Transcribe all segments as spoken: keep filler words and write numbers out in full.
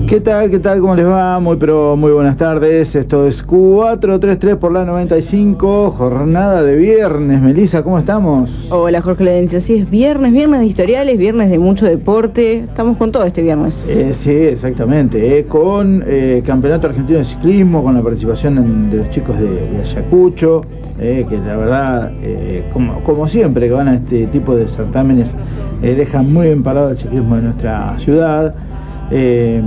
¿Qué tal? ¿Qué tal? ¿Cómo les va? Muy pero muy buenas tardes. Esto es cuatro tres tres por la noventa y cinco, jornada de viernes. Melissa, ¿cómo estamos? Hola Jorge Ledencia, sí, es viernes, viernes de historiales, viernes de mucho deporte. Estamos con todo este viernes. Eh, sí, exactamente. Eh, con eh, Campeonato Argentino de Ciclismo, con la participación en, de los chicos de, de Ayacucho, eh, que la verdad, eh, como, como siempre que van a este tipo de certámenes, eh, dejan muy bien parado el ciclismo de nuestra ciudad. Eh,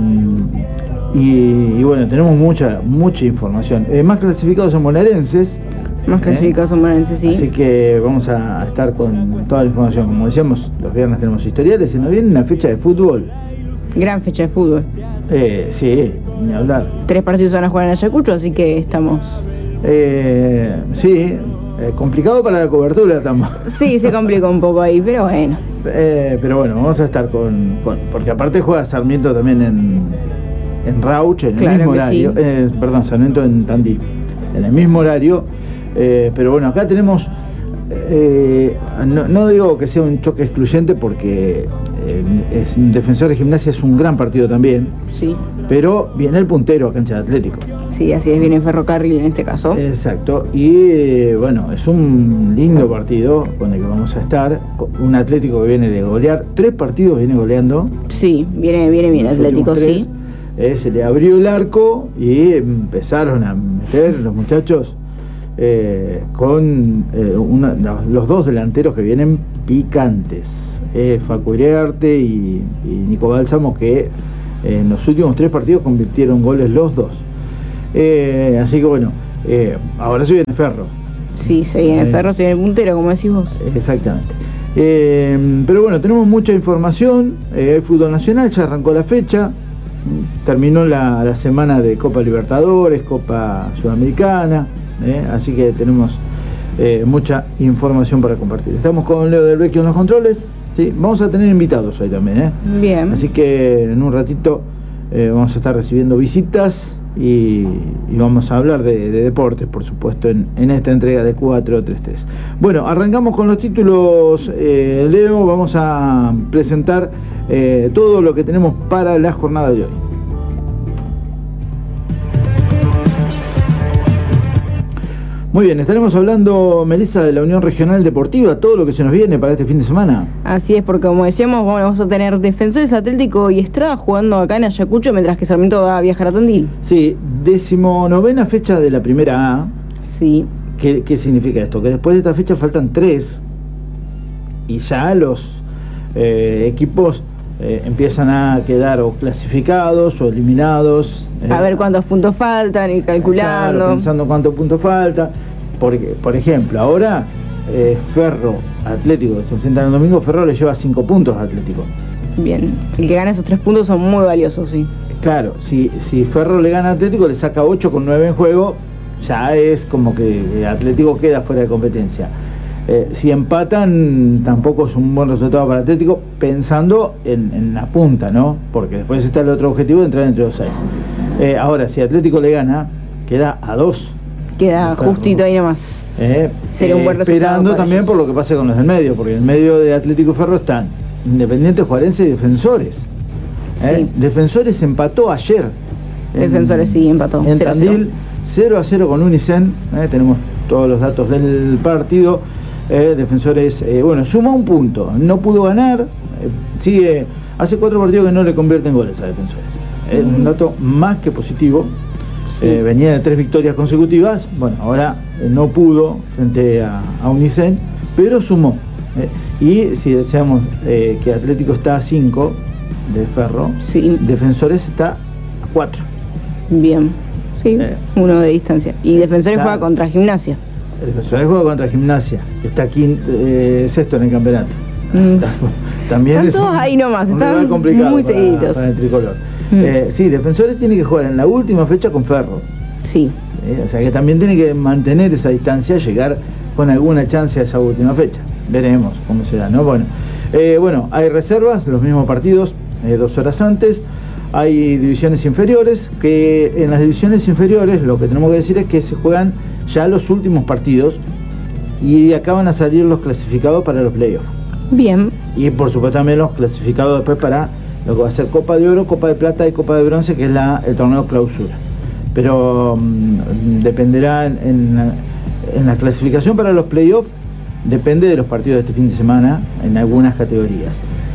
y, y bueno, tenemos mucha mucha información. Eh, más clasificados son bonaerenses. Más clasificados ¿eh? son bonaerenses, sí. Así que vamos a estar con toda la información. Como decíamos, los viernes tenemos historiales. Se nos viene una fecha de fútbol. Gran fecha de fútbol. Eh, sí, ni hablar. Tres partidos van a jugar en Ayacucho, así que estamos. Eh, sí, eh, complicado para la cobertura estamos. Sí, se complicó un poco ahí, pero bueno. Eh, pero bueno, vamos a estar con, con. Porque aparte juega Sarmiento también en, en Rauch, en el Claro mismo que horario. sí. Eh, perdón, Sarmiento en Tandil, en el mismo horario. Eh, pero bueno, acá tenemos. Eh, no, no digo que sea un choque excluyente porque eh, es, Defensor de Gimnasia es un gran partido también. Sí. Pero viene el puntero a cancha de Atlético. Sí, así es, viene Ferrocarril en este caso. Exacto, y eh, bueno, es un lindo partido con el que vamos a estar. Un Atlético que viene de golear, tres partidos viene goleando. Sí, viene, viene bien Atlético, tres, sí. Eh, se le abrió el arco y empezaron a meter los muchachos eh, con eh, una, los dos delanteros que vienen picantes. Eh, Facu Iriarte y, y Nico Bálsamo, que en los últimos tres partidos convirtieron goles los dos. Eh, así que bueno, eh, ahora se viene Ferro. Sí, se viene eh, Ferro, se viene el puntero, como decís vos. Exactamente. Eh, pero bueno, tenemos mucha información. Eh, hay fútbol nacional, ya arrancó la fecha. Terminó la, la semana de Copa Libertadores, Copa Sudamericana. Eh, así que tenemos eh, mucha información para compartir. Estamos con Leo Del Vecchio en los controles. ¿Sí? Vamos a tener invitados hoy también. ¿eh? Bien. Así que en un ratito eh, vamos a estar recibiendo visitas. Y, y vamos a hablar de, de deportes, por supuesto, en, en esta entrega de cuatro tres tres. Bueno, arrancamos con los títulos, eh, Leo. Vamos a presentar eh, todo lo que tenemos para la jornada de hoy. Muy bien, estaremos hablando, Melissa, de la Unión Regional Deportiva, todo lo que se nos viene para este fin de semana. Así es, porque como decíamos, bueno, vamos a tener Defensores Atlético y Estrada jugando acá en Ayacucho, mientras que Sarmiento va a viajar a Tandil. Sí, decimonovena fecha de la primera A. Sí. ¿Qué, qué significa esto? Que después de esta fecha faltan tres y ya los eh, equipos eh, empiezan a quedar o clasificados o eliminados. Eh, A ver cuántos puntos faltan y calculando. Claro, pensando cuántos puntos falta. Porque, por ejemplo, ahora eh, Ferro Atlético, que se enfrentan el domingo, Ferro le lleva cinco puntos a Atlético. Bien, el que gana esos tres puntos son muy valiosos, sí. Claro, si, si Ferro le gana a Atlético, le saca ocho con nueve en juego, ya es como que Atlético queda fuera de competencia. Eh, si empatan, tampoco es un buen resultado para Atlético, pensando en, en la punta, ¿no? Porque después está el otro objetivo de entrar entre los seis. Eh, ahora, si Atlético le gana, queda a dos. Queda justito ahí nomás. Eh, Sería un buen resultado. Esperando también ellos. Por lo que pase con los del medio, porque en el medio de Atlético y Ferro están Independiente, Juarense y Defensores. Eh, Sí. Defensores empató ayer. Defensores en, sí, empató. En Tandil, cero a cero con Unicen. Eh, tenemos todos los datos del partido. Eh, Defensores, eh, bueno, suma un punto. No pudo ganar. Eh, sigue. Hace cuatro partidos que no le convierten goles a Defensores. Es mm. un dato más que positivo. Sí. Eh, venía de tres victorias consecutivas. Bueno, ahora eh, no pudo frente a, a Unicen, pero sumó. Eh, y si deseamos eh, que Atlético está a cinco de Ferro, sí. Defensores está a cuatro. Bien, sí, eh, uno de distancia. Y Defensores está, juega contra Gimnasia. Defensores juega contra Gimnasia, que está aquí eh, sexto en el campeonato. Mm. También están es todos un, ahí nomás, un están complicado muy para, seguidos para el tricolor. Mm. Eh, sí, Defensores tiene que jugar en la última fecha con Ferro. Sí. ¿Sí? O sea que también tiene que mantener esa distancia, llegar con alguna chance a esa última fecha. Veremos cómo se da, ¿no? Bueno, eh, bueno, hay reservas, los mismos partidos, eh, dos horas antes. Hay divisiones inferiores, que en las divisiones inferiores lo que tenemos que decir es que se juegan ya los últimos partidos y acaban a salir los clasificados para los playoffs. Bien. Y por supuesto también los clasificados después para lo que va a ser Copa de Oro, Copa de Plata y Copa de Bronce, que es la, el torneo clausura. Pero um, dependerá en, en, en la clasificación para los playoffs, depende de los partidos de este fin de semana en algunas categorías.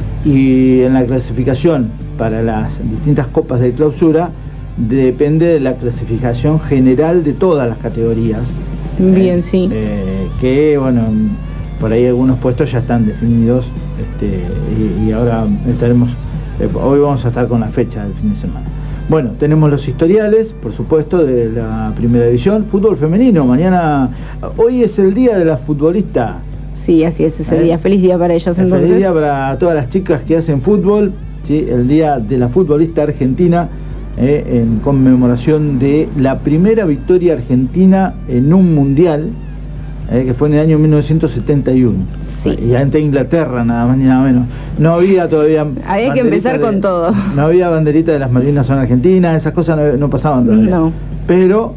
Y en la clasificación para las distintas copas de clausura, depende de la clasificación general de todas las categorías. Bien, eh, sí. Eh, que, bueno, por ahí algunos puestos ya están definidos, este, y, y ahora estaremos, eh, hoy vamos a estar con la fecha del fin de semana. Bueno, tenemos los historiales, por supuesto, de la primera división, fútbol femenino. Mañana, hoy es el día de la futbolista. Sí, así es, ese ¿Eh? día. Feliz día para ellas, entonces. Feliz día para todas las chicas que hacen fútbol, ¿sí? El día de la futbolista argentina, eh, en conmemoración de la primera victoria argentina en un mundial, eh, que fue en el año mil novecientos setenta y uno. Sí. Y ante Inglaterra, nada más ni nada menos. No había todavía... Había que empezar de, con todo. No había banderita de las Malvinas son argentinas, esas cosas no, no pasaban todavía. No. Pero...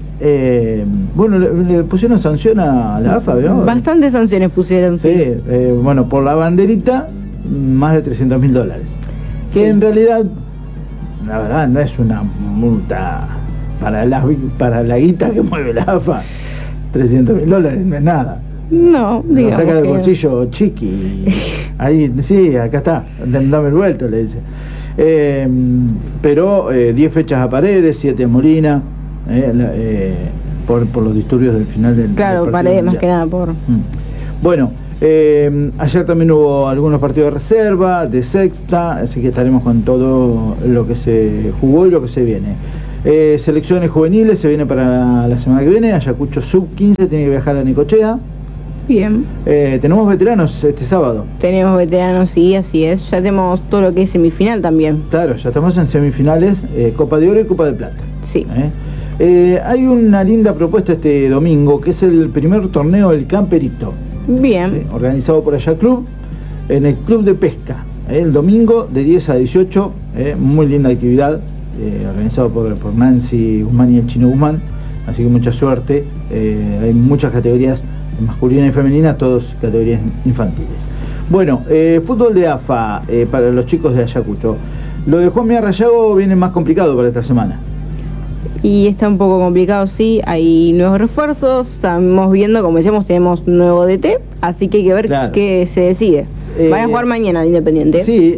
Eh, bueno, le, le pusieron sanción a la A F A, ¿no? Bastantes sanciones pusieron, sí. Sí, eh, bueno, por la banderita, más de trescientos mil dólares. Que Sí. en realidad, la verdad, no es una multa para la, para la guita que mueve la A F A. trescientos mil dólares no es nada. No, Lo digamos saca del que... bolsillo Chiqui. Ahí, sí, acá está, dame el vuelto, le dice. Eh, pero diez eh, fechas a Paredes, siete a Molina. Eh, la, eh, por, por los disturbios del final del Claro, del Paredes más mundial. que nada por... Mm. Bueno, eh, ayer también hubo algunos partidos de reserva, de sexta, así que estaremos con todo lo que se jugó y lo que se viene. Eh, selecciones juveniles se viene para la semana que viene. Ayacucho sub quince tiene que viajar a Necochea. Bien. Eh, tenemos veteranos este sábado. Tenemos veteranos, sí, así es. Ya tenemos todo lo que es semifinal también. Claro, ya estamos en semifinales, eh, Copa de Oro y Copa de Plata. Sí. ¿Eh? Eh, hay una linda propuesta este domingo, que es el primer torneo del Camperito, Bien. ¿sí? Organizado por Allá Club, en el Club de Pesca, ¿eh? El domingo de diez a dieciocho, ¿eh? Muy linda actividad, eh, organizado por, por Nancy Guzmán y el Chino Guzmán, así que mucha suerte. Eh, hay muchas categorías, masculina y femenina, todas categorías infantiles. Bueno, eh, fútbol de A F A, eh, para los chicos de Ayacucho. Lo de Juan Mía Rayago viene más complicado para esta semana. Y está un poco complicado, sí. Hay nuevos refuerzos. Estamos viendo, como decíamos, tenemos nuevo D T. Así que hay que ver Claro. qué se decide. Eh, Van a jugar mañana, Independiente. Sí,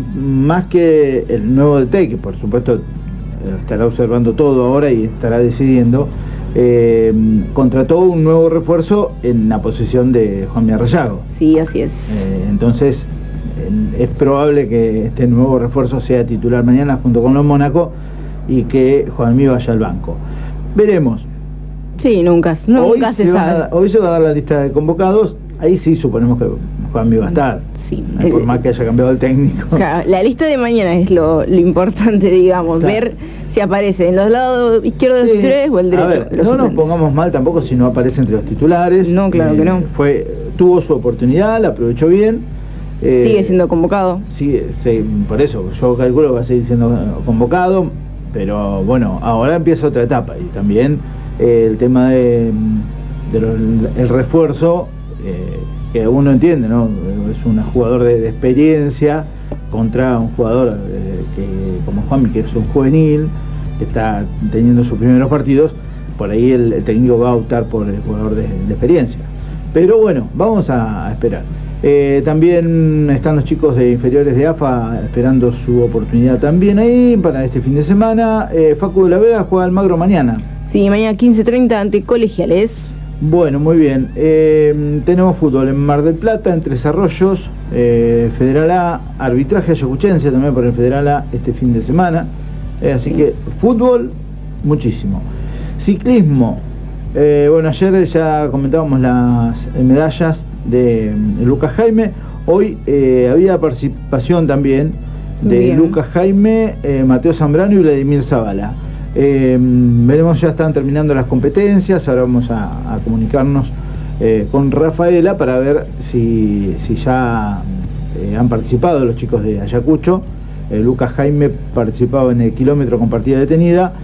más que el nuevo D T, que por supuesto estará observando todo ahora y estará decidiendo, eh, contrató un nuevo refuerzo en la posición de Juan Mía Rayago. Sí, así es. Eh, entonces, eh, es probable que este nuevo refuerzo sea titular mañana junto con los Mónaco y que Juanmi vaya al banco. Veremos. Sí, nunca, nunca hoy se, se van sabe. a, hoy se va a dar la lista de convocados. Ahí sí suponemos que Juanmi va a estar. Sí. Eh, por más que haya cambiado el técnico. Claro, la lista de mañana es lo, lo importante, digamos. Claro. Ver si aparece en los lados izquierdos de los Sí. titulares o el derecho. A ver, de los no nos suplentes. pongamos mal tampoco si no aparece entre los titulares. No, claro que no. Fue, tuvo su oportunidad, la aprovechó bien. Eh, Sigue siendo convocado. Sigue, sí, por eso, yo calculo que va a seguir siendo convocado, pero bueno, ahora empieza otra etapa y también eh, el tema de, de lo- el refuerzo, eh, que uno entiende, ¿no? Es un jugador de, de experiencia contra un jugador eh, que como Juanmi, que es un juvenil, que está teniendo sus primeros partidos. Por ahí el, el técnico va a optar por el jugador de, de experiencia. Pero bueno, vamos a, a esperar. Eh, también están los chicos de inferiores de A F A esperando su oportunidad también ahí para este fin de semana. Eh, Facu de la Vega juega Almagro mañana. Sí, mañana quince treinta ante Colegiales. Bueno, muy bien. Eh, tenemos fútbol en Mar del Plata, en Tres Arroyos, eh, Federal A, arbitraje ayacuchense también por el Federal A este fin de semana. Eh, así Sí. que fútbol, muchísimo. Ciclismo. Eh, bueno, ayer ya comentábamos las medallas de, de Lucas Jaime. Hoy eh, había participación también de Bien. Lucas Jaime, eh, Mateo Zambrano y Vladimir Zavala. Eh, veremos, ya están terminando las competencias. Ahora vamos a, a comunicarnos eh, con Rafaela para ver si, si ya eh, han participado los chicos de Ayacucho. Eh, Lucas Jaime participaba en el kilómetro con partida detenida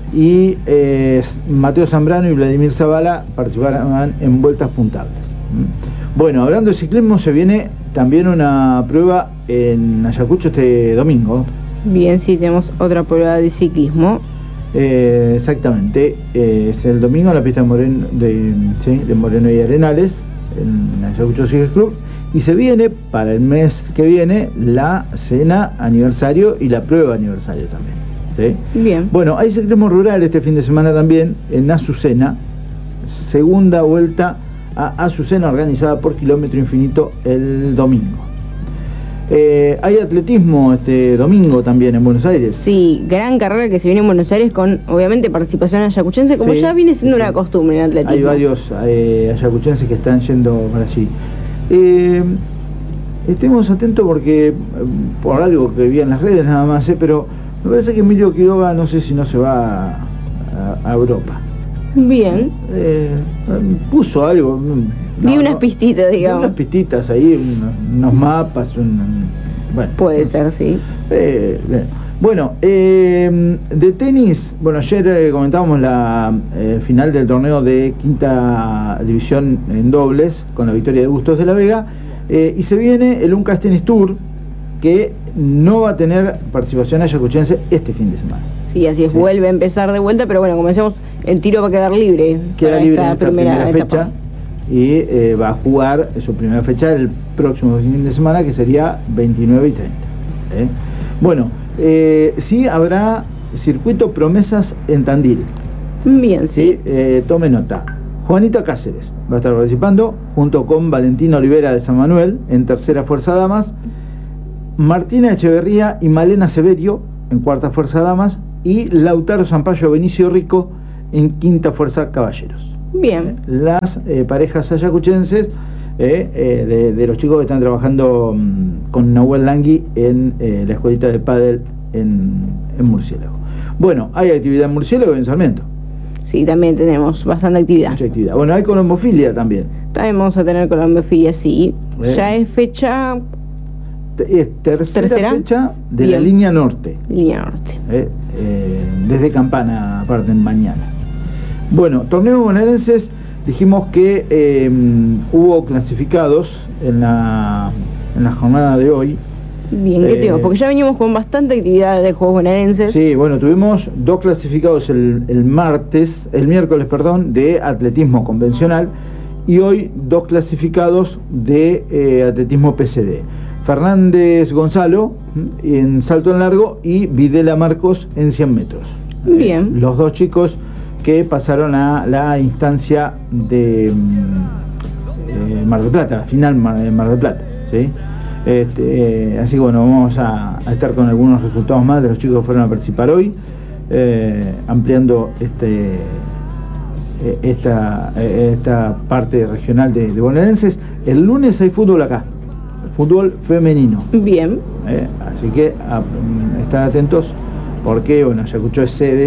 y eh, Mateo Zambrano y Vladimir Zavala participarán en vueltas puntables. ¿Mm? Bueno, hablando de ciclismo, se viene también una prueba en Ayacucho este domingo. Bien, sí, tenemos otra prueba de ciclismo. Eh, exactamente, eh, es el domingo en la pista de Moreno, de, ¿sí? de Moreno y Arenales, en Ayacucho Cycle Club, y se viene para el mes que viene la cena aniversario y la prueba aniversario también. ¿Sí? Bien. Bueno, hay ciclismo rural este fin de semana también en Azucena, segunda vuelta a Azucena organizada por Kilómetro Infinito el domingo. Eh, hay atletismo este domingo también en Buenos Aires. Sí, gran carrera que se viene en Buenos Aires con, obviamente, participación ayacuchense, como sí, ya viene siendo sí. una costumbre en atletismo. Hay varios eh, ayacuchenses que están yendo para allí. Eh, estemos atentos porque, eh, por algo que vi en las redes nada más, eh, pero me parece que Emilio Quiroga no sé si no se va a, a, a Europa. Bien. Eh, puso algo. Vi no, unas no, pistitas, digamos. Unas pistitas ahí, unos, unos mapas, un, bueno. Puede ser, sí. Eh, bueno, eh, de tenis, bueno, ayer eh, comentábamos la eh, final del torneo de quinta división en dobles, con la victoria de Bustos de la Vega, eh, y se viene el Uncas Tennis Tour, que no va a tener participación ayacuchense este fin de semana. Sí, así es, Sí. vuelve a empezar de vuelta, pero bueno, como decíamos, el tiro va a quedar libre. Queda para libre esta en esta primera, primera, fecha etapa. y eh, va a jugar su primera fecha el próximo fin de semana, que sería veintinueve y treinta. ¿eh? Bueno, eh, sí habrá circuito Promesas en Tandil. Bien, sí. ¿sí? Eh, tome nota. Juanita Cáceres va a estar participando junto con Valentina Olivera de San Manuel en tercera fuerza damas, Martina Echeverría y Malena Severio en cuarta fuerza damas y Lautaro Zampayo Benicio Rico en quinta fuerza caballeros. Bien. Las eh, parejas ayacuchenses eh, eh, de, de los chicos que están trabajando um, con Nahuel Langui en eh, la escuelita de pádel en, en Murciélago. Bueno, hay actividad en Murciélago y en Sarmiento. Sí, también tenemos bastante actividad. Mucha actividad. Bueno, hay colombofilia también. También vamos a tener colombofilia, sí. Eh. Ya es fecha Te- Es tercera, ¿Tercera? fecha de Bien. la línea norte. línea norte. Eh, eh, desde Campana, aparte, en mañana. Bueno, torneo bonaerenses, dijimos que eh, hubo clasificados en la, en la jornada de hoy. Bien, ¿qué Eh, tenemos? Porque ya venimos con bastante actividad de juegos bonaerenses. Sí, bueno, tuvimos dos clasificados el, el martes, el miércoles, perdón, de atletismo convencional y hoy dos clasificados de eh, atletismo P C D. Fernández Gonzalo ¿m? en salto en largo y Videla Marcos en cien metros. Bien. Eh, los dos chicos que pasaron a la instancia de mm, eh, Mar del Plata, la final Mar, de Mar del Plata, ¿sí? Este, eh, así que bueno, vamos a, a estar con algunos resultados más de los chicos que fueron a participar hoy, eh, ampliando este eh, esta, eh, esta parte regional de, de bonaerenses. El lunes hay fútbol acá, fútbol femenino. Bien. Eh, así que a, estar atentos porque bueno, Ayacucho es sede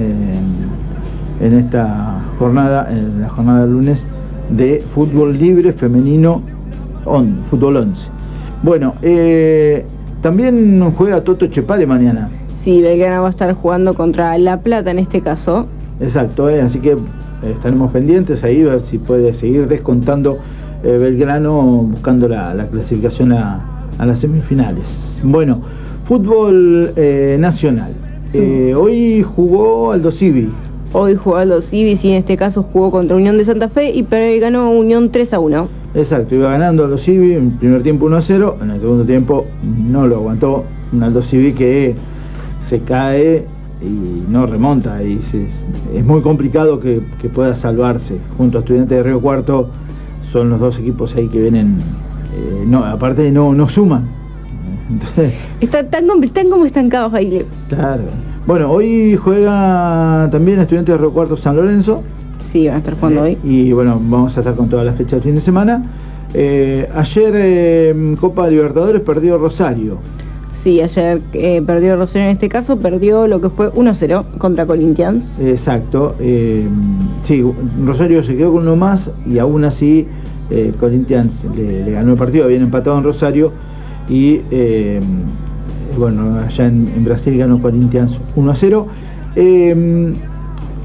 en, en esta jornada, en la jornada del lunes de fútbol libre femenino, on, fútbol once. Bueno, eh, también juega Toto Chepare mañana. Sí, Belgrano va a estar jugando contra La Plata en este caso. Exacto, eh, así que eh, estaremos pendientes ahí a ver si puede seguir descontando eh, Belgrano buscando la, la clasificación a, a las semifinales. Bueno, fútbol eh, nacional. Eh, hoy jugó Aldo Civi. Hoy jugó Aldo Civi, y en este caso jugó contra Unión de Santa Fe y pero ganó Unión tres a uno. Exacto, iba ganando Aldo Civi en el primer tiempo uno a cero, en el segundo tiempo no lo aguantó. Un Aldo Civi que se cae y no remonta, y se, es muy complicado que, que pueda salvarse. Junto a Estudiantes de Río Cuarto son los dos equipos ahí que vienen, eh, no, aparte no, no suman. Entonces, Están tan, tan como estancados ahí. claro. Bueno, hoy juega también Estudiantes de Río Cuarto San Lorenzo. Sí, van a estar jugando Eh, hoy. Y bueno, vamos a estar con todas las fechas del fin de semana. Eh, ayer eh, Copa Libertadores perdió Rosario. Sí, ayer eh, perdió Rosario en este caso, perdió lo que fue uno a cero contra Corinthians. Exacto. Eh, sí, Rosario se quedó con uno más y aún así eh, Corinthians le, le ganó el partido, habían empatado en Rosario y eh, bueno, allá en, en Brasil ganó Corinthians uno a cero. Eh,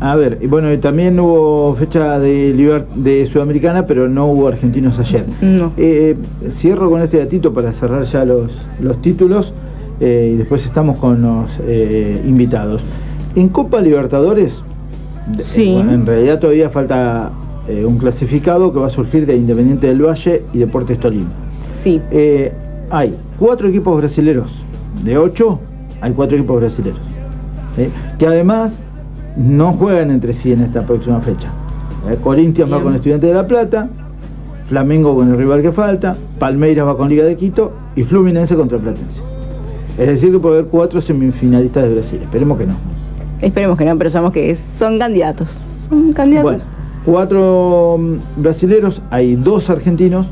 A ver, y bueno, también hubo fecha de, liber, de Sudamericana, pero no hubo argentinos ayer. No. Eh, cierro con este datito para cerrar ya los, los títulos eh, y después estamos con los eh, invitados. En Copa Libertadores, sí. eh, bueno, en realidad todavía falta eh, un clasificado que va a surgir de Independiente del Valle y Deportes Tolima. Sí. Eh, hay cuatro equipos brasileros. De ocho, hay cuatro equipos brasileros. ¿Sí? Que además no juegan entre sí en esta próxima fecha. Eh, Corinthians Bien. va con Estudiantes de La Plata, Flamengo con el rival que falta, Palmeiras va con Liga de Quito y Fluminense contra Platense. Es decir, que puede haber cuatro semifinalistas de Brasil. Esperemos que no. Esperemos que no, pero sabemos que son candidatos. Son candidatos. Bueno, cuatro brasileros, hay dos argentinos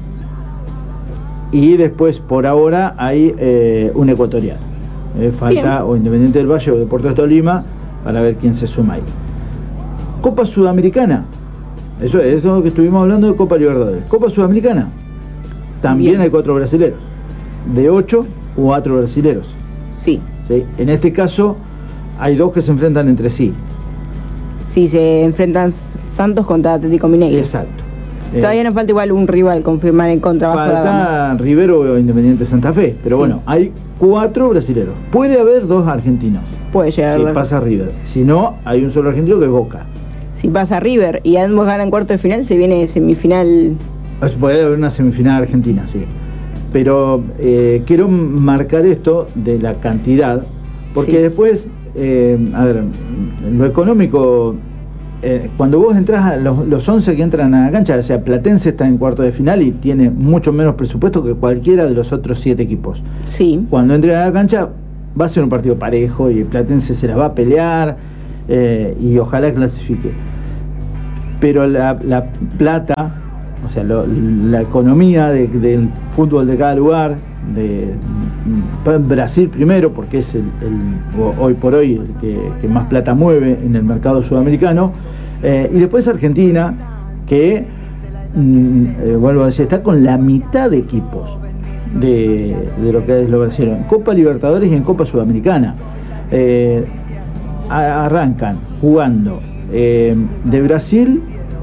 y después, por ahora, hay eh, un ecuatoriano. Eh, falta Bien. o Independiente del Valle o Deportes Tolima para ver quién se suma ahí. Copa Sudamericana. Eso, eso es lo que estuvimos hablando de Copa Libertadores. Copa Sudamericana. También Bien. hay cuatro brasileros. De ocho, cuatro brasileros. Sí. ¿Sí? En este caso, hay dos que se enfrentan entre sí. Sí, se enfrentan Santos contra Atlético Mineiro. Exacto. Todavía eh, nos falta igual un rival confirmar en contra. Falta Rivero o Independiente Santa Fe. Pero sí. bueno, hay cuatro brasileros. Puede haber dos argentinos. Puede llegar. Si pasa River. Si no, hay un solo argentino que es Boca. Si pasa River y ambos ganan cuarto de final, se viene semifinal. Puede haber una semifinal argentina, sí. Pero eh, quiero marcar esto de la cantidad, porque sí. después, eh, a ver, lo económico, eh, cuando vos entras a los, los once que entran a la cancha, o sea, Platense está en cuarto de final y tiene mucho menos presupuesto que cualquiera de los otros siete equipos. Sí. Cuando entren a la cancha, va a ser un partido parejo y Platense se la va a pelear eh, y ojalá clasifique. Pero la, la plata, o sea, lo, la economía de, del fútbol de cada lugar, de, de Brasil primero, porque es el, el hoy por hoy el que, que más plata mueve en el mercado sudamericano, eh, y después Argentina, que, mm, eh, vuelvo a decir, está con la mitad de equipos de, de lo que es lo brasileño, en Copa Libertadores y en Copa Sudamericana. Eh, a, arrancan jugando eh, de Brasil,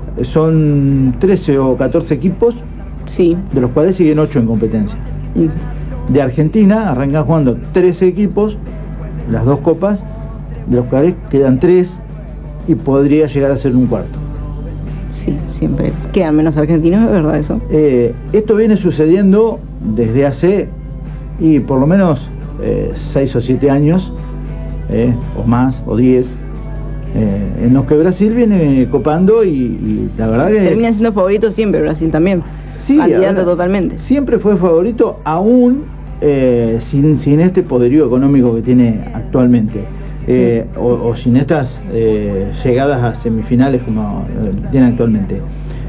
son trece o catorce equipos, sí. de los cuales siguen ocho en competencia. Sí. De Argentina arrancan jugando trece equipos, las dos copas, de los cuales quedan tres y podría llegar a ser un cuarto. Sí, siempre quedan menos argentinos, es verdad eso. Eh, esto viene sucediendo desde hace, y por lo menos eh, seis o siete años, eh, o más, o diez. Eh, en los que Brasil viene copando y, y la verdad que... Termina siendo favorito siempre Brasil también. Sí, candidato totalmente. Siempre fue favorito, aún eh, sin, sin este poderío económico que tiene actualmente. Eh, o, o sin estas eh, llegadas a semifinales como eh, tiene actualmente.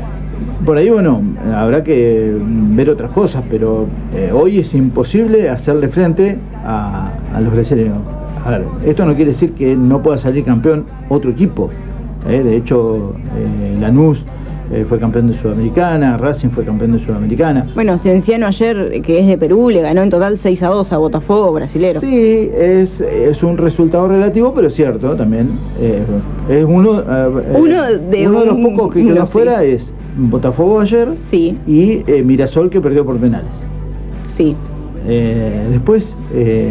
Por ahí, bueno, habrá que ver otras cosas, pero eh, hoy es imposible hacerle frente a, a los brasileños. A ver, esto no quiere decir que no pueda salir campeón otro equipo. Eh, de hecho, eh, Lanús eh, fue campeón de Sudamericana, Racing fue campeón de Sudamericana. Bueno, Cienciano ayer, que es de Perú, le ganó en total seis a dos a Botafogo brasilero. Sí, es, es un resultado relativo, pero cierto también. Eh, es uno, eh, uno, de, uno un, de los pocos que quedó no, afuera sí. es Botafogo ayer, sí. y eh, Mirasol, que perdió por penales. Sí. Eh, después... Eh,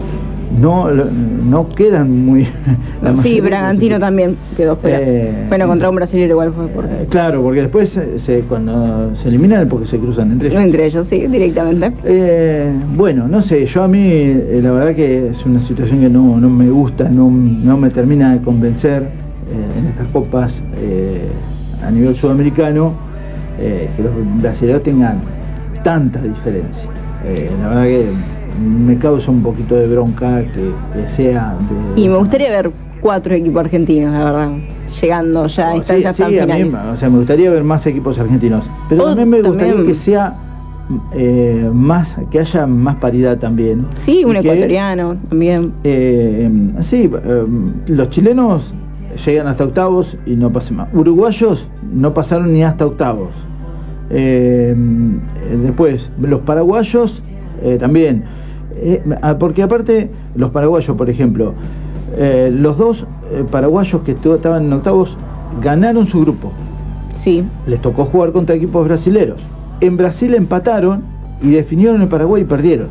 No, no quedan muy... Sí, Bragantino también quedó fuera. Eh, bueno, contra un brasileño igual fue porque... Eh, claro, porque después se, cuando se eliminan es porque se cruzan entre ellos. Entre ellos, sí, directamente. Eh, bueno, no sé, yo a mí eh, la verdad que es una situación que no, no me gusta, no, no me termina de convencer eh, en estas copas eh, a nivel sudamericano, eh, que los brasileños tengan tanta diferencia. Eh, la verdad que me causa un poquito de bronca que, que sea de... Y me gustaría ver cuatro equipos argentinos, la verdad, llegando ya a instancias sí, tan sí, finales. A mí, o sea, me gustaría ver más equipos argentinos, pero oh, también me gustaría también. que sea eh, más, que haya más paridad también. Sí, un que, ecuatoriano también. Eh, sí, eh, los chilenos llegan hasta octavos y no pasan más. Uruguayos no pasaron ni hasta octavos. Eh, después, los paraguayos eh, también. Eh, porque aparte, los paraguayos, por ejemplo, Eh, los dos eh, paraguayos que estaban en octavos ganaron su grupo. Sí. Les tocó jugar contra equipos brasileros. En Brasil empataron y definieron en Paraguay y perdieron.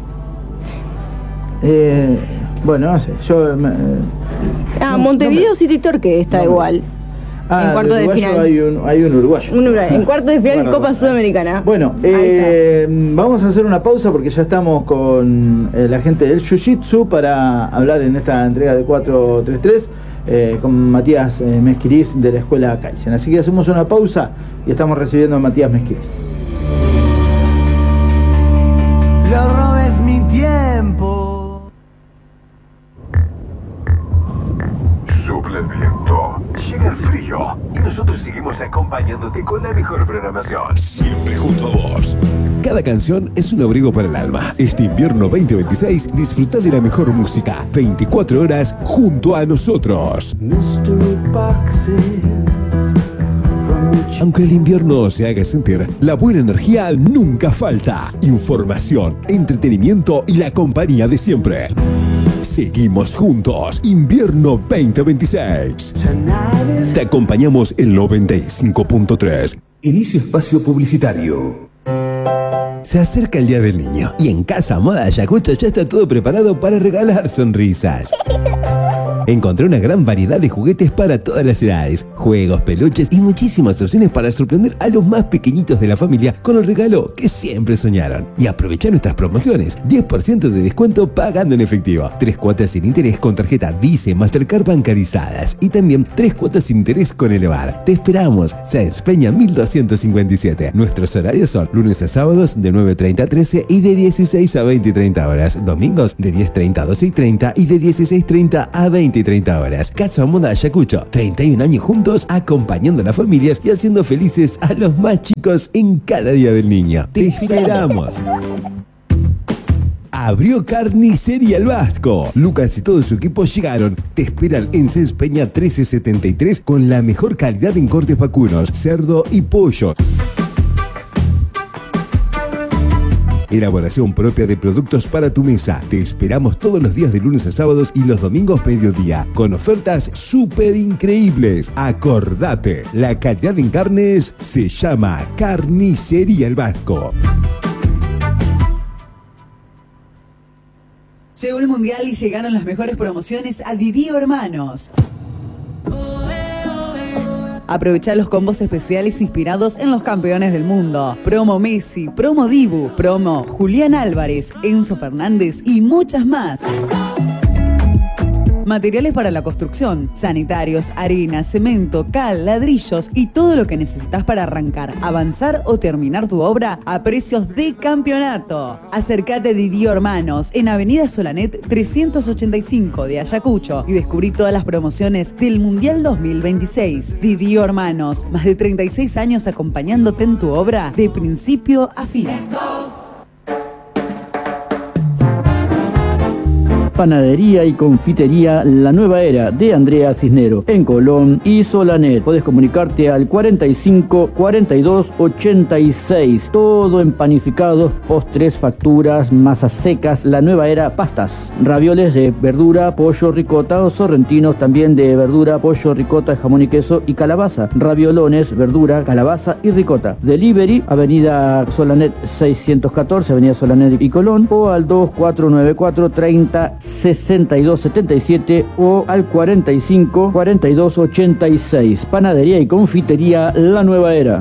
Eh, bueno, no sé, yo... Eh, ah, no, Montevideo no me... City Torque está no igual. Ah, en cuarto de, de final. Hay un, hay un uruguayo. Un uruguayo. En cuarto de final bueno, Copa bueno. Sudamericana. Bueno, eh, vamos a hacer una pausa porque ya estamos con eh, la gente del Jiu-Jitsu para hablar en esta entrega de cuatro tres tres eh, con Matías eh, Mezquiriz de la Escuela Kaizen. Así que hacemos una pausa y estamos recibiendo a Matías Mezquiriz. Lo robes mi tiempo. Sopla el viento, llega el frío y nosotros seguimos acompañándote con la mejor programación. Siempre junto a vos. Cada canción es un abrigo para el alma. Este invierno veinte veintiséis, disfruta de la mejor música. veinticuatro horas junto a nosotros. Aunque el invierno se haga sentir, la buena energía nunca falta. Información, entretenimiento y la compañía de siempre. Seguimos juntos. Invierno veinte veintiséis. Te acompañamos en noventa y cinco punto tres. Inicio espacio publicitario. Se acerca el Día del Niño y en Casa Moda Ayacucho ya está todo preparado para regalar sonrisas. Encontré una gran variedad de juguetes para todas las edades, juegos, peluches y muchísimas opciones para sorprender a los más pequeñitos de la familia con el regalo que siempre soñaron. Y aprovechar nuestras promociones, diez por ciento de descuento pagando en efectivo, tres cuotas sin interés con tarjeta Visa y Mastercard bancarizadas y también tres cuotas sin interés con Elevar. Te esperamos, Sáenz Peña mil doscientos cincuenta y siete. Nuestros horarios son lunes a sábados de nueve treinta a trece y de dieciséis a veinte y treinta horas, domingos de diez treinta a doce y treinta y de dieciséis treinta a veinte y treinta horas. Casa Moda Ayacucho, treinta y un años juntos acompañando a las familias y haciendo felices a los más chicos en cada día del niño. Te esperamos. Abrió Carnicería El Vasco. Lucas y todo su equipo llegaron. Te esperan en Sáenz Peña trece setenta y tres con la mejor calidad en cortes vacunos, cerdo y pollo. Elaboración propia de productos para tu mesa. Te esperamos todos los días de lunes a sábados y los domingos mediodía, con ofertas súper increíbles. Acordate, la calidad en carnes se llama Carnicería El Vasco. Llegó el Mundial y llegaron las mejores promociones a Didi Hermanos. Aprovecha los combos especiales inspirados en los campeones del mundo. Promo Messi, promo Dibu, promo Julián Álvarez, Enzo Fernández y muchas más. Materiales para la construcción, sanitarios, arena, cemento, cal, ladrillos y todo lo que necesitas para arrancar, avanzar o terminar tu obra a precios de campeonato. Acércate a Didi Hermanos en Avenida Solanet trescientos ochenta y cinco de Ayacucho y descubrí todas las promociones del Mundial dos mil veintiséis. Didi Hermanos, más de treinta y seis años acompañándote en tu obra de principio a fin. Panadería y confitería La Nueva Era de Andrea Cisnero en Colón y Solanet. Podés comunicarte al cuarenta y cinco, cuarenta y dos, ochenta y seis. Todo en panificados, postres, facturas, masas secas. La Nueva Era, pastas, ravioles de verdura, pollo, ricota o sorrentinos también de verdura, pollo, ricota, jamón y queso y calabaza. Raviolones, verdura, calabaza y ricota. Delivery, Avenida Solanet seiscientos catorce, Avenida Solanet y Colón, o al dos cuatro nueve cuatro, treinta, sesenta y dos setenta y siete o al cuarenta y cinco, cuarenta y dos ochenta y seis. Panadería y confitería La Nueva Era.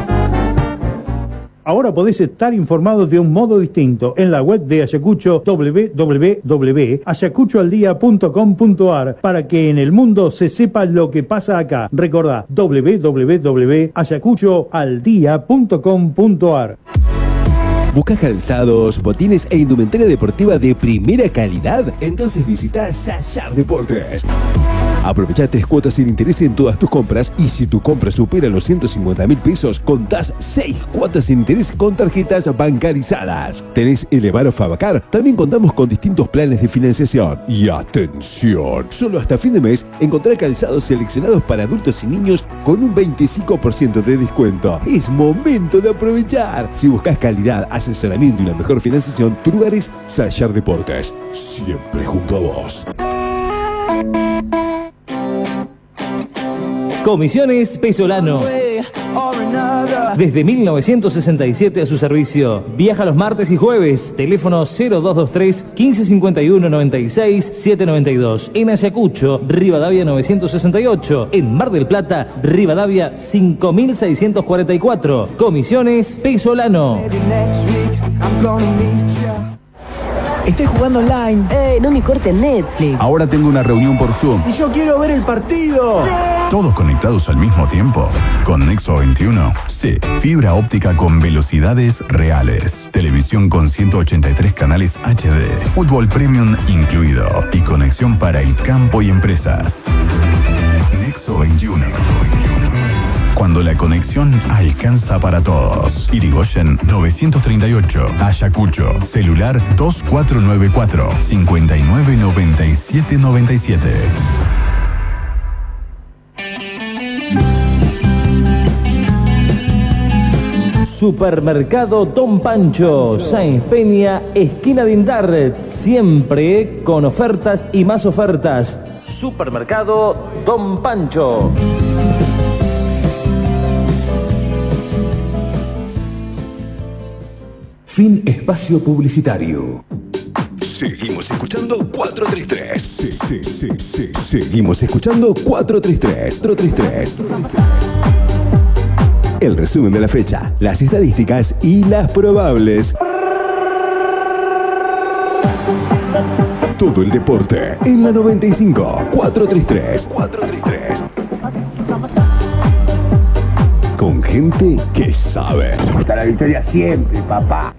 Ahora podés estar informados de un modo distinto en la web de Ayacucho, doble u doble u doble u punto ayacucho al día punto com punto ar, para que en el mundo se sepa lo que pasa acá. Recordá, doble u doble u doble u punto ayacucho al día punto com punto ar. ¿Buscas calzados, botines e indumentaria deportiva de primera calidad? Entonces visita Sayar Deportes. Aprovecha tres cuotas sin interés en todas tus compras y si tu compra supera los ciento cincuenta mil pesos, contás seis cuotas sin interés con tarjetas bancarizadas. ¿Tenés Elevar o Fabacar? También contamos con distintos planes de financiación. Y atención, solo hasta fin de mes encontrá calzados seleccionados para adultos y niños con un veinticinco por ciento de descuento. Es momento de aprovechar. Si buscas calidad, asesoramiento y una mejor financiación, tu lugar es Sayar Deportes. Siempre junto a vos. Comisiones Pesolano. Desde mil novecientos sesenta y siete a su servicio. Viaja los martes y jueves. Teléfono cero dos dos tres, quince cincuenta y uno, noventa y seis, setecientos noventa y dos. En Ayacucho, Rivadavia novecientos sesenta y ocho. En Mar del Plata, Rivadavia cinco mil seiscientos cuarenta y cuatro. Comisiones Pesolano. Estoy jugando online. Eh, no me cortes Netflix. Ahora tengo una reunión por Zoom. Y yo quiero ver el partido. ¿Todos conectados al mismo tiempo? ¿Con Nexo veintiuno? Sí. Fibra óptica con velocidades reales. Televisión con ciento ochenta y tres canales H D. Fútbol Premium incluido. Y conexión para el campo y empresas. Nexo veintiuno. Cuando la conexión alcanza para todos. Irigoyen novecientos treinta y ocho. Ayacucho. Celular dos cuatro nueve cuatro, cinco nueve nueve siete nueve siete. Supermercado Don Pancho, Sáenz Peña, esquina de Indar, siempre con ofertas y más ofertas. Supermercado Don Pancho. Fin espacio publicitario. Seguimos escuchando cuatro tres tres. Sí, sí, sí, sí. Seguimos escuchando cuatro tres tres. cuatro tres tres. El resumen de la fecha, las estadísticas y las probables. Todo el deporte en la noventa y cinco. cuatro tres tres. cuatro tres tres. Con gente que sabe. Hasta la victoria siempre, papá.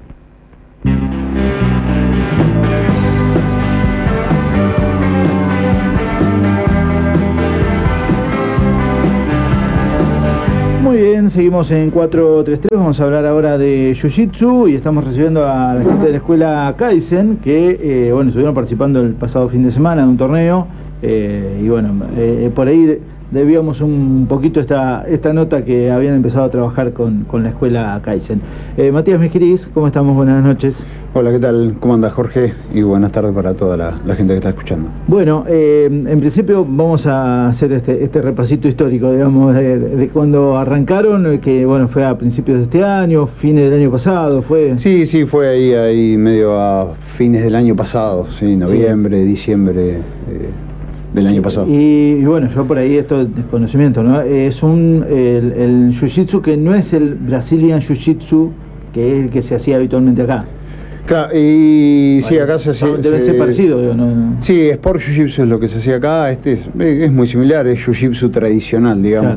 Muy bien, seguimos en cuatro tres tres, vamos a hablar ahora de Jiu-Jitsu y estamos recibiendo a la gente de la escuela Kaizen que, eh, bueno, estuvieron participando el pasado fin de semana en un torneo eh, y bueno, eh, por ahí de, debíamos un poquito esta, esta nota que habían empezado a trabajar con, con la escuela Kaizen. Eh, Matías Mijiris, ¿cómo estamos? Buenas noches. Hola, ¿qué tal? ¿Cómo andas, Jorge? Y buenas tardes para toda la, la gente que está escuchando. Bueno, eh, en principio vamos a hacer este, este repasito histórico, digamos, de, de cuando arrancaron, que bueno, fue a principios de este año, fines del año pasado, fue... Sí, sí, fue ahí, ahí medio a fines del año pasado, sí, noviembre, sí. diciembre... Eh, del año pasado. Y, y bueno, yo por ahí esto es desconocimiento, ¿no? Es un el, el Jiu-Jitsu que no es el Brazilian Jiu-Jitsu, que es el que se hacía habitualmente acá. Claro, y bueno, sí, acá se hacía... Debe se, ser parecido, digo, ¿no? Sí, Sport Jiu-Jitsu es lo que se hacía acá, este es, es muy similar, es Jiu-Jitsu tradicional, digamos. Claro.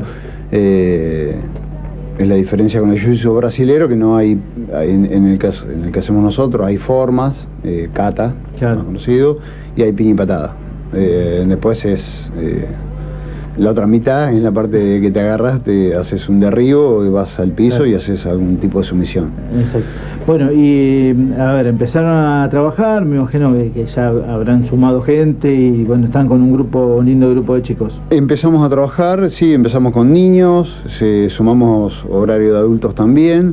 Eh, es la diferencia con el Jiu-Jitsu brasilero, que no hay, hay en, en, el caso, en el que hacemos nosotros, hay formas, eh, kata, claro. más conocido, y hay piña y patada. Eh, después es eh, la otra mitad, en la parte de que te agarras, te haces un derribo y vas al piso, claro. y haces algún tipo de sumisión. Exacto. Bueno, y a ver, empezaron a trabajar, me imagino que, que ya habrán sumado gente y bueno, están con un grupo, un lindo grupo de chicos. Empezamos a trabajar, sí, empezamos con niños, se, sumamos horario de adultos también.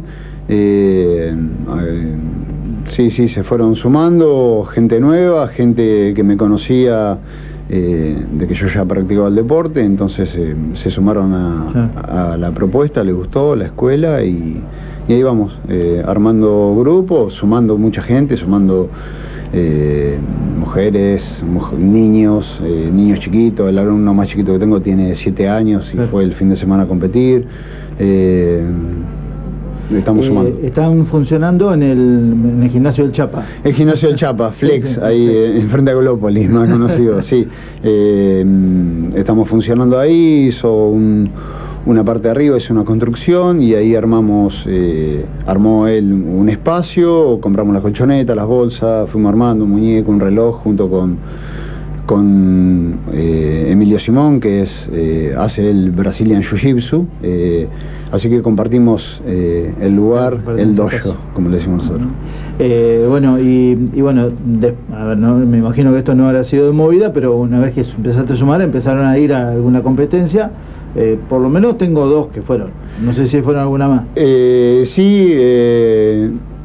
Eh, eh, Sí, sí, se fueron sumando gente nueva, gente que me conocía eh, de que yo ya practicaba el deporte, entonces eh, se sumaron a, sí. a, a la propuesta, les gustó la escuela y, y ahí vamos, eh, armando grupos, sumando mucha gente, sumando eh, mujeres, muj- niños, eh, niños chiquitos. El alumno más chiquito que tengo tiene siete años y sí. fue el fin de semana a competir. Eh, Estamos sumando. Eh, están funcionando en el, en el gimnasio del Chapa. El gimnasio del Chapa, Flex, sí, sí, ahí Flex. Enfrente a Golópolis, más conocido, sí. Eh, estamos funcionando ahí, hizo un, una parte de arriba, es una construcción y ahí armamos, eh, armó él un espacio, compramos las colchonetas, las bolsas, fuimos armando un muñeco, un reloj junto con, con eh, Emilio Simón, que es eh, hace el Brazilian Jiu-Jitsu. Eh, Así que compartimos eh, el lugar, el dojo, como le decimos nosotros. Eh, bueno, y, y bueno, de, a ver, no, me imagino que esto no habrá sido de movida, pero una vez que empezaste a sumar, empezaron a ir a alguna competencia. Eh, por lo menos tengo dos que fueron. No sé si fueron alguna más. Eh, sí, eh,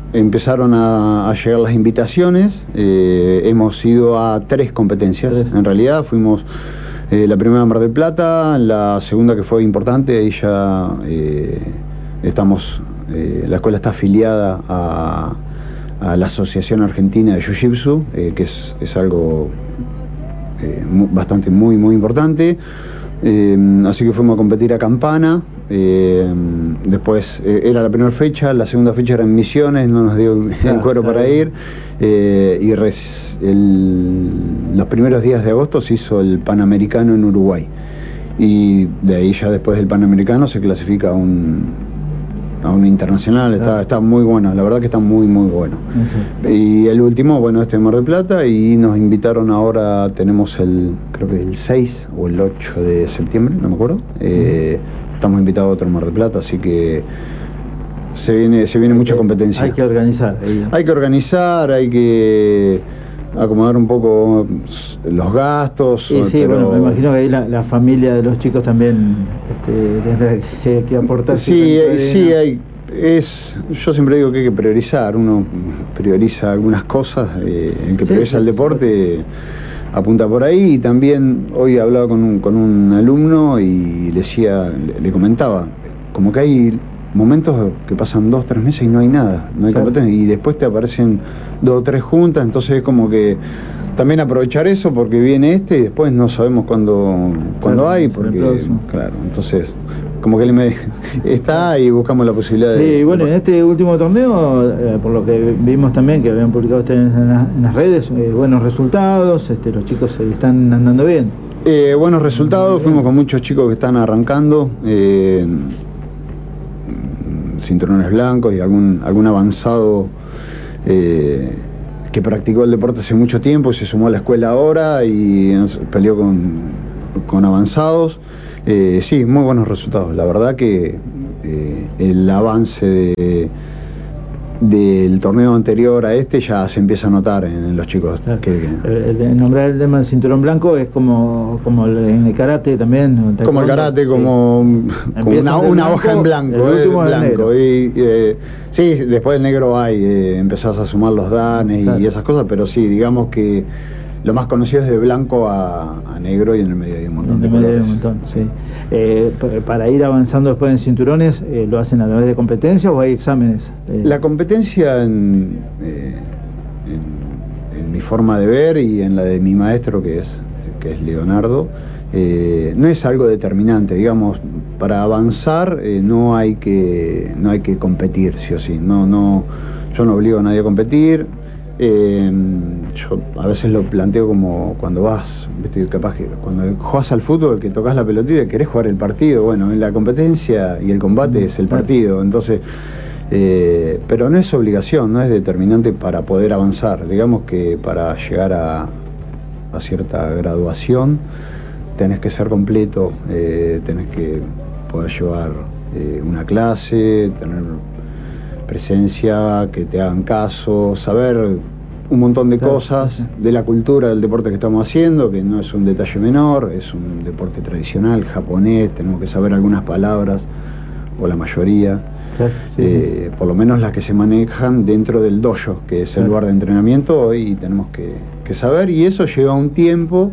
empezaron a, a llegar las invitaciones, eh, hemos ido a tres competencias, tres. En realidad fuimos eh, la primera en Mar del Plata, la segunda que fue importante, ahí ya eh, estamos, eh, la escuela está afiliada a, a la Asociación Argentina de Jiu-Jitsu, eh, que es, es algo eh, muy, bastante muy muy importante, eh, así que fuimos a competir a Campana. Eh, después eh, era la primera fecha, la segunda fecha era en Misiones, no nos dio el claro, cuero claro. para ir, eh, y res, el, los primeros días de agosto se hizo el Panamericano en Uruguay, y de ahí ya después del Panamericano se clasifica a un, a un internacional, claro. está, está muy bueno, la verdad que está muy muy bueno. Uh-huh. Y el último, bueno, este de Mar del Plata, y nos invitaron ahora, tenemos el, creo que el seis o el ocho de septiembre, no me acuerdo, eh, uh-huh. Estamos invitados a otro Mar del Plata, así que se viene, se viene mucha competencia. Hay que organizar. Ahí. Hay que organizar, hay que acomodar un poco los gastos. Sí, sí, pero... bueno, me imagino que ahí la, la familia de los chicos también este, tendrá que, que aportar. Sí, hay, sí, hay, es, yo siempre digo que hay que priorizar. Uno prioriza algunas cosas, eh, el que sí, prioriza sí, el deporte... Sí. Apunta por ahí. Y también hoy hablaba con un, con un alumno y le decía, le, le comentaba, como que hay momentos que pasan dos, tres meses y no hay nada, no hay claro. competencia, y después te aparecen dos o tres juntas, entonces es como que también aprovechar eso porque viene este y después no sabemos cuándo, cuándo claro, hay, porque claro, entonces como que él me está y buscamos la posibilidad sí, de... Sí, bueno, en este último torneo, eh, por lo que vimos también, que habían publicado ustedes en, la, en las redes, eh, buenos resultados, este, los chicos eh, están andando bien. Eh, buenos resultados, fuimos con muchos chicos que están arrancando, eh, cinturones blancos y algún, algún avanzado eh, que practicó el deporte hace mucho tiempo y se sumó a la escuela ahora y peleó con, con avanzados. Eh, sí, muy buenos resultados. La verdad que eh, el avance de, del torneo anterior a este ya se empieza a notar en, en los chicos. Claro. Que, que... El, el nombrar el tema del cinturón blanco es como, como el, en el karate también. Como el karate, sí. como, como una, una blanco, hoja en blanco. El último eh, blanco. Y, eh, sí, después del negro hay, eh, empezás a sumar los danes claro. y esas cosas, pero sí, digamos que lo más conocido es de blanco a, a negro y en el medio hay un montón de colores. Un montón, sí. eh, para ir avanzando después en cinturones, eh, ¿lo hacen a través de competencias o hay exámenes? Eh... La competencia en, eh, en, en mi forma de ver y en la de mi maestro, que es, que es Leonardo, eh, no es algo determinante. Digamos, para avanzar eh, no, hay que, no hay que competir, sí o sí. No, no, yo no obligo a nadie a competir. Eh, yo a veces lo planteo como cuando vas, ¿viste? Capaz que cuando jugás al fútbol, que tocas la pelotita y querés jugar el partido, bueno, en la competencia y el combate es el partido, entonces, eh, pero no es obligación, no es determinante para poder avanzar. Digamos que para llegar a, a cierta graduación tenés que ser completo, eh, tenés que poder llevar eh, una clase, tener presencia, que te hagan caso, saber un montón de claro, cosas sí. de la cultura del deporte que estamos haciendo, que no es un detalle menor, es un deporte tradicional, japonés, tenemos que saber algunas palabras, o la mayoría, claro, sí, eh, sí. por lo menos las que se manejan dentro del dojo, que es el claro. lugar de entrenamiento, y tenemos que, que saber, y eso lleva un tiempo,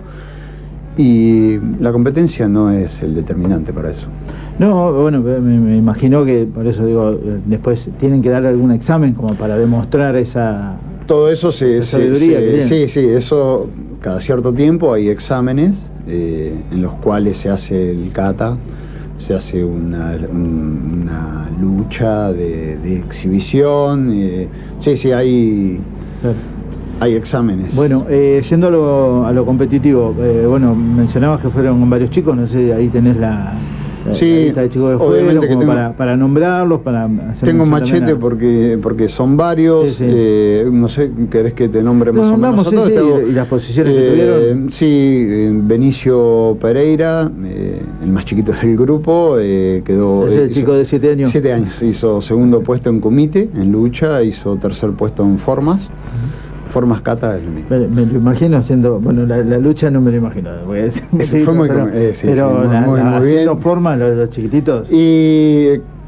y la competencia no es el determinante para eso. No, bueno, me, me imagino que, por eso digo, después tienen que dar algún examen como para demostrar esa... Todo eso se... Esa sabiduría se, que sí, sí, eso cada cierto tiempo hay exámenes eh, en los cuales se hace el kata, se hace una, una lucha de, de exhibición, eh, sí, sí, hay... Claro. Hay exámenes. Bueno, eh, yendo a lo, a lo competitivo, eh, bueno, mencionabas que fueron varios chicos, no sé, ahí tenés la... Sí, la lista de chicos que fueron, como que tengo, para, para nombrarlos, para hacer tengo un machete porque, porque son varios, sí, sí. Eh, no sé, ¿querés que te nombre más no, o menos? Vamos, sí, sí, tengo, y las posiciones eh, que tuvieron. Sí, Benicio Pereira, eh, el más chiquito del grupo, eh, quedó... Es el chico de siete años. siete años, hizo segundo puesto en kumite, en lucha, hizo tercer puesto en formas. Uh-huh. Formas kata es lo mismo. Me, me lo imagino haciendo, bueno, la, la lucha no me lo imagino, voy a decir, Eso fue muy, pero, eh, sí, pero sí, la, muy, la, muy haciendo bien. formas los, los chiquititos. Y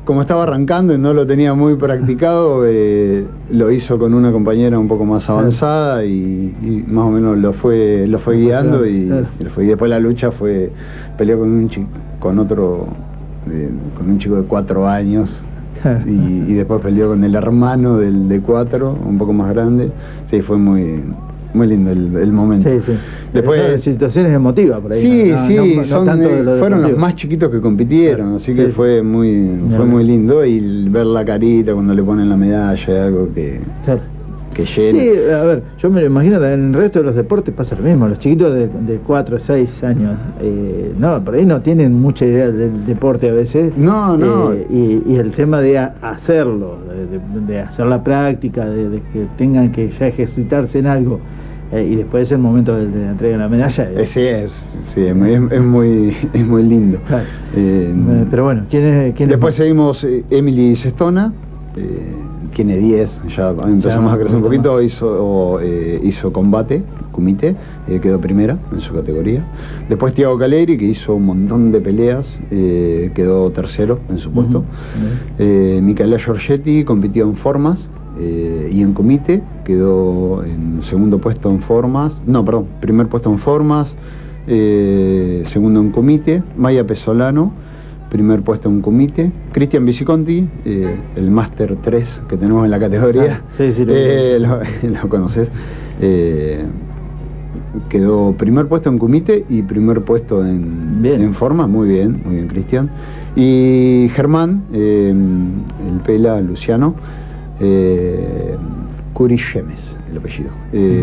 como estaba arrancando y no lo tenía muy practicado, eh, lo hizo con una compañera un poco más avanzada y, y más o menos lo fue lo fue guiando y, y, lo fue, y después la lucha fue, peleó con un chico, con otro, eh, con un chico de cuatro años y, y después peleó con el hermano del de cuatro, un poco más grande. Sí, fue muy... Muy lindo el, el momento. Sí, sí. Después Son situaciones emotivas por ahí. Sí, no, sí, no, no, son, no tanto de lo fueron deportivo. los más chiquitos que compitieron, claro, así sí, que sí. fue muy fue muy lindo y ver la carita cuando le ponen la medalla, algo que, claro. que llena. Sí, a ver, yo me lo imagino en el resto de los deportes pasa lo mismo. Los chiquitos de, de cuatro o seis años, eh, no, por ahí no tienen mucha idea del deporte a veces. No, no. Eh, y, y el tema de a, hacerlo, de, de, de hacer la práctica, de, de que tengan que ya ejercitarse en algo. Eh, y después es el momento de, de entrega de la medalla. Eh, sí, es, sí, es, es, muy, es muy lindo. Claro. Eh, eh, pero bueno, ¿quién es? Quién después es seguimos eh, Emily Sestona, eh, tiene diez, ya empezamos ya, a crecer un poquito, más. hizo, eh, hizo combate, kumite, eh, quedó primera en su categoría. Después Tiago Caleri, que hizo un montón de peleas, eh, quedó tercero en su puesto. Uh-huh. eh, Micaela Giorgetti compitió en formas. Eh, y en comité quedó en segundo puesto en formas, no, perdón, primer puesto en formas, eh, segundo en comité. Maya Pesolano, primer puesto en comité. Cristian Viciconti, eh, el Máster tres que tenemos en la categoría, ah, sí, sí, lo, eh, lo, lo conoces, eh, quedó primer puesto en comité y primer puesto en, en forma, muy bien, muy bien Cristian. Y Germán, eh, el Pela Luciano, Eh, Curichemes, el apellido. Eh,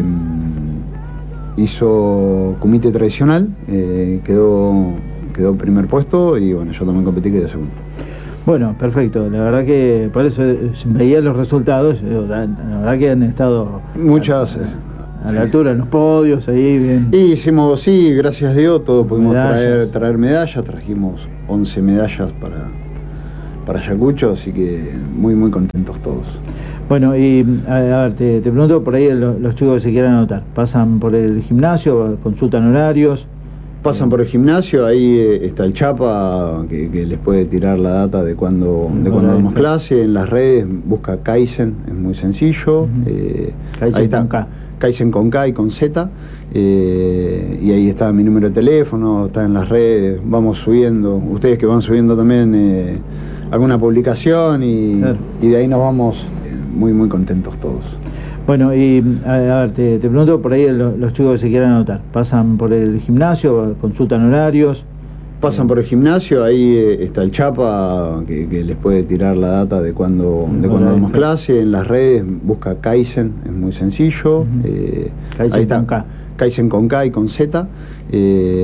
hizo comité tradicional, eh, quedó, quedó primer puesto y bueno, yo también competí, quedé segundo. Bueno, perfecto. La verdad que por eso veía los resultados. La, la verdad que han estado muchas a, a la sí. altura en los podios, ahí bien. Y hicimos, sí, gracias a Dios, todos pudimos traer, traer medallas, trajimos once medallas para. para Ayacucho, así que muy muy contentos todos. Bueno, y a, a ver, te, te pregunto por ahí los, los chicos que se quieran anotar, ¿pasan por el gimnasio, consultan horarios? Pasan por el gimnasio, ahí está el Chapa, que, que les puede tirar la data de cuando, de cuando damos clase, en las redes busca Kaizen, es muy sencillo. Uh-huh. eh, Kaizen ahí está, con K. Kaizen con K y con Z, eh, y ahí está mi número de teléfono, está en las redes, vamos subiendo, ustedes que van subiendo también eh, alguna publicación y, claro. y de ahí nos vamos muy muy contentos todos. Bueno, y a, a ver, te, te pregunto por ahí los, los chicos que se quieran anotar, ¿pasan por el gimnasio, consultan horarios? Pasan por el gimnasio, ahí está el Chapa, que, que les puede tirar la data de cuando, de cuando damos clase, en las redes busca Kaizen, es muy sencillo. Uh-huh. eh, Kaizen ahí está, con K. Kaizen con K y con Z. Eh,